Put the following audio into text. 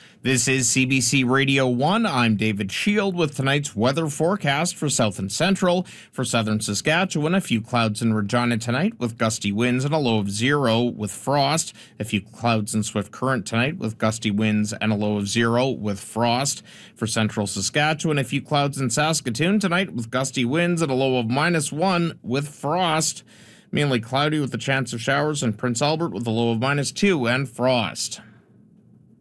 This is CBC Radio 1. I'm David Shield with tonight's weather forecast for south and central. For southern Saskatchewan, a few clouds in Regina tonight with gusty winds and a low of 0 with frost. A few clouds in Swift Current tonight with gusty winds and a low of 0 with frost. For central Saskatchewan, a few clouds in Saskatoon tonight with gusty winds and a low of -1 with frost. Mainly cloudy with a chance of showers in Prince Albert with a low of -2 and frost.